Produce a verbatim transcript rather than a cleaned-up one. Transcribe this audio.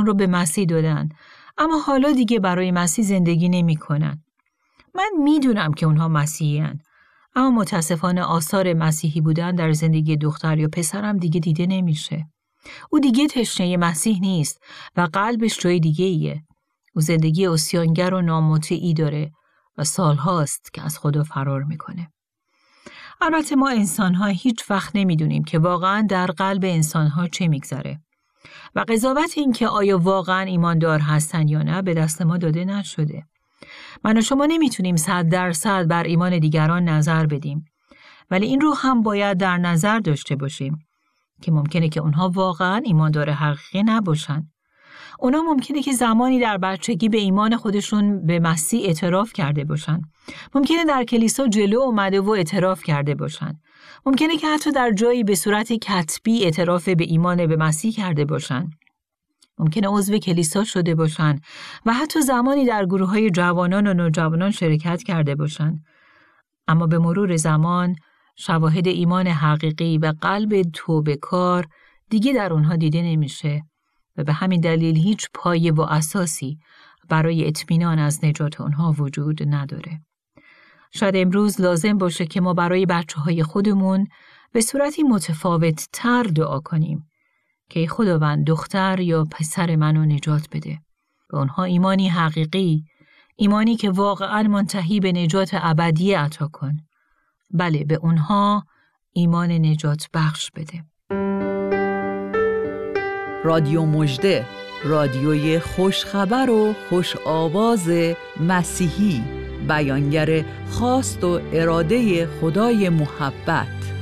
خودشون رو به مسیح دادن، اما حالا دیگه برای مسیح زندگی نمی کنن. من میدونم که اونها مسیحی‌اند، اما متاسفانه آثار مسیحی بودن در زندگی دختر یا پسرم دیگه دیده نمیشه. او دیگه تشنه مسیح نیست و قلبش جای دیگه ایه. او زندگی عصیانگر و نامطیعی داره و سالهاست که از خدا فرار میکنه. البته ما انسان‌ها هیچ وقت نمیدونیم که واقعاً در قلب انسان‌ها چه میگذره و قضاوت این که آیا واقعاً ایماندار هستن یا نه به دست ما داده نشده. من و شما نمیتونیم صد درصد بر ایمان دیگران نظر بدیم، ولی این رو هم باید در نظر داشته باشیم که ممکنه که اونها واقعاً ایماندار حقیقی نباشن. اونا ممکنه که زمانی در بچگی به ایمان خودشون به مسیح اعتراف کرده باشن. ممکنه در کلیسا جلو اومده و اعتراف کرده باشن. ممکنه که حتی در جایی به صورت کتبی اعتراف به ایمان به مسیح کرده باشن. ممکنه عضو کلیسا شده باشن و حتی زمانی در گروه‌های جوانان و نوجوانان شرکت کرده باشن. اما به مرور زمان شواهد ایمان حقیقی و قلب توبه‌کار دیگه در اونها دیده نمیشه و به همین دلیل هیچ پایه و اساسی برای اطمینان از نجات اونها وجود نداره. شاید امروز لازم باشه که ما برای بچه‌های خودمون به صورتی متفاوت تر دعا کنیم که خداوند دختر یا پسر منو نجات بده. به اونها ایمانی حقیقی، ایمانی که واقعاً منتهی به نجات ابدی عطا کن. بله، به اونها ایمان نجات بخش بده. رادیو مژده، رادیوی خوشخبر و خوش آواز مسیحی، بیانگر خواست و اراده خدای محبت.